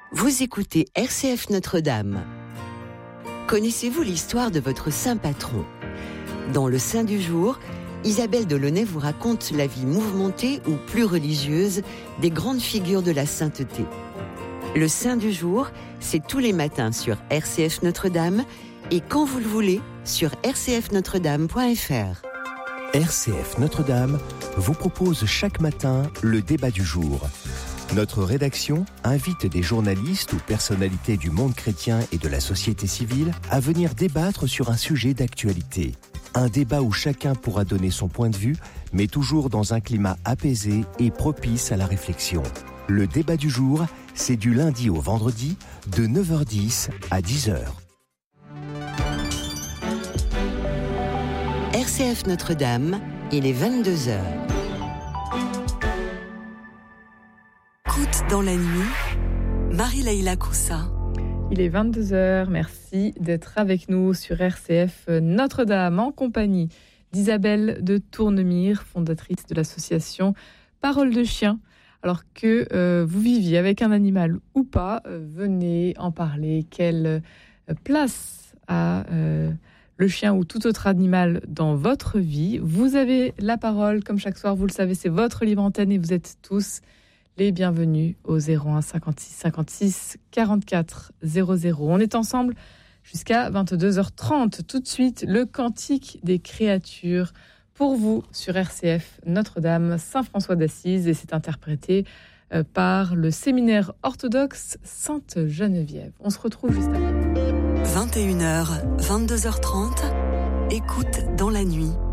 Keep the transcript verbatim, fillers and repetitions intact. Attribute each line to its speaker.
Speaker 1: Vous écoutez R C F Notre-Dame. Connaissez-vous l'histoire de votre saint patron ? Dans le Saint du jour, Isabelle Delaunay vous raconte la vie mouvementée ou plus religieuse des grandes figures de la sainteté. Le Saint du jour, c'est tous les matins sur R C F Notre-Dame et quand vous le voulez sur r c f notre dame point f r.
Speaker 2: R C F Notre-Dame vous propose chaque matin le débat du jour. Notre rédaction invite des journalistes ou personnalités du monde chrétien et de la société civile à venir débattre sur un sujet d'actualité. Un débat où chacun pourra donner son point de vue, mais toujours dans un climat apaisé et propice à la réflexion. Le débat du jour, c'est du lundi au vendredi, de neuf heures dix à dix heures.
Speaker 1: R C F Notre-Dame, il est vingt-deux heures. Écoute dans la nuit, Marie-Laïla Coussa.
Speaker 3: Il est vingt-deux heures, merci d'être avec nous sur R C F Notre-Dame en compagnie d'Isabelle de Tournemire, fondatrice de l'association Parole de Chien. Alors que euh, vous viviez avec un animal ou pas, euh, venez en parler. Quelle euh, place a euh, le chien ou tout autre animal dans votre vie ? Vous avez la parole, comme chaque soir, vous le savez, c'est votre libre antenne et vous êtes tous les bienvenus au zéro un cinquante-six cinquante-six quarante-quatre zéro zéro. On est ensemble jusqu'à vingt-deux heures trente. Tout de suite, le cantique des créatures pour vous sur R C F Notre-Dame Saint-François d'Assise et c'est interprété euh, par le séminaire orthodoxe Sainte-Geneviève. On se retrouve juste après.
Speaker 1: vingt et une heures, vingt-deux heures trente, écoute dans la nuit.